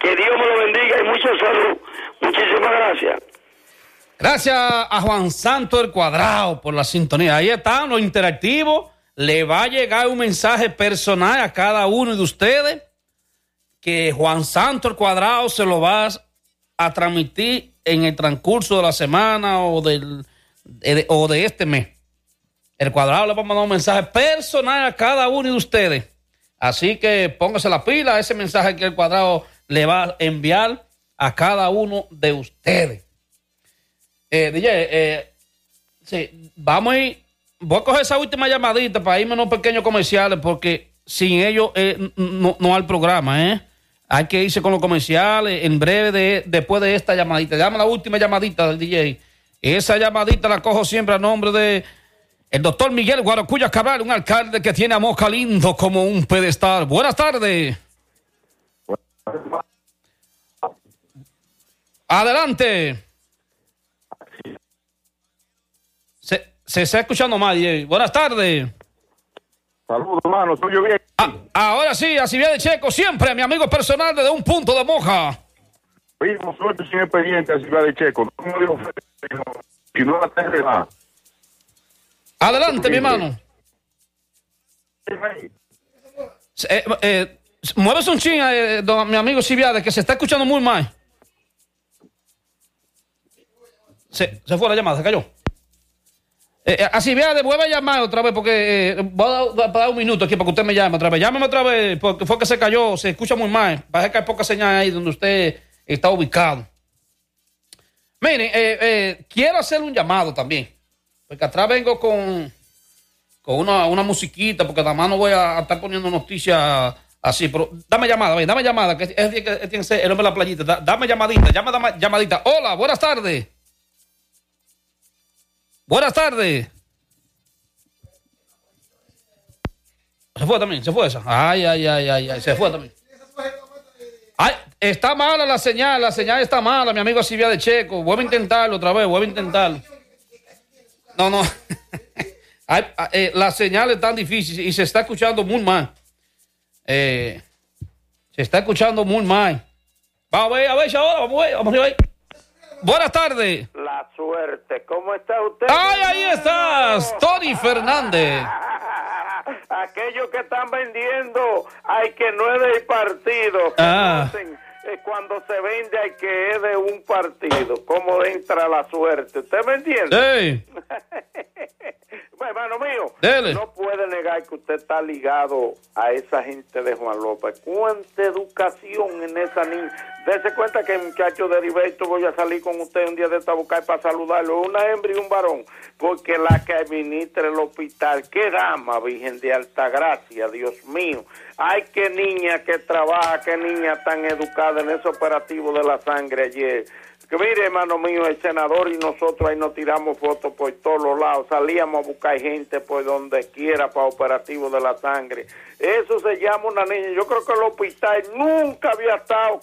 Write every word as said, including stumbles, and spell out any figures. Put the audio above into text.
Que Dios me lo bendiga y mucha salud. Muchísimas gracias. Gracias a Juan Santo El Cuadrado por la sintonía. Ahí están los interactivos. Le va a llegar un mensaje personal a cada uno de ustedes que Juan Santo El Cuadrado se lo va a transmitir en el transcurso de la semana o, del, de, o de este mes. El Cuadrado le va a mandar un mensaje personal a cada uno de ustedes. Así que póngase la pila a ese mensaje que El Cuadrado le va a enviar a cada uno de ustedes. Eh, D J, eh, sí, vamos a ir, voy a coger esa última llamadita para irme a unos pequeños comerciales porque sin ellos eh, no, no hay programa, ¿eh? Hay que irse con los comerciales en breve de, después de esta llamadita. Llama la última llamadita del D J. Esa llamadita la cojo siempre a nombre de el doctor Miguel Guaracuya Cabral, un alcalde que tiene a Moca lindo como un pedestal. Buenas tardes. Adelante. Se, se está escuchando mal, D J. Buenas tardes. Saludos, hermano, soy yo bien. Ah, ahora sí, así viene Checo, siempre mi amigo personal desde un punto de Moca. Vimos suerte sin expediente a Ciudad de Checo. No digo si no la tengo. Adelante, mi hermano. Eh, eh, muévese un ching, eh, don, mi amigo Civiade, que se está escuchando muy mal. Se, se fue la llamada, se cayó. Eh, así vea, vuelve a llamar otra vez porque eh, voy a dar, dar un minuto aquí para que usted me llame otra vez. Llámeme otra vez porque fue que se cayó, se escucha muy mal. Parece que hay poca señal ahí donde usted está ubicado. Miren, eh, eh, quiero hacer un llamado también. Porque atrás vengo con, con una, una musiquita porque nada más no voy a estar poniendo noticias así. Pero dame llamada, ven, dame llamada, que es, es, es, es, es el hombre de la playita. Da, dame llamadita, llama, dame, llamadita. Hola, buenas tardes. Buenas tardes. Se fue también, se fue esa. Ay, ay, ay, ay, ay, se fue también. Ay, está mala la señal, la señal está mala, mi amigo Silvia de Checo. Vuelve a intentarlo otra vez, vuelve a intentarlo. No, no. Ay, eh, la señal es tan difícil y se está escuchando muy mal. Eh, se está escuchando muy mal. Vamos a ver, a ver, ahora, vamos a ver, vamos a ver. Buenas tardes. La suerte. ¿Cómo está usted? ¡Ay, ahí estás! Tony Fernández. Aquellos que están vendiendo hay que no es del partido. Ah. Eh, cuando se vende hay que es de un partido. ¿Cómo entra la suerte? ¿Usted me entiende? Sí. Bueno, hermano mío, Dele. no puede negar que usted está ligado a esa gente de Juan López. ¿Cuánta educación en esa niña? Dese cuenta que el muchacho de Heriberto voy a salir con usted un día de esta buscar para saludarlo. Una hembra y un varón. Porque la que administra el hospital, qué dama, Virgen de Altagracia, Dios mío. Ay, qué niña que trabaja, qué niña tan educada en ese operativo de la sangre ayer. Que mire, hermano mío, el senador y nosotros ahí nos tiramos fotos por todos los lados. Salíamos a buscar gente por donde quiera para operativo de la sangre. Eso se llama una niña. Yo creo que el hospital nunca había estado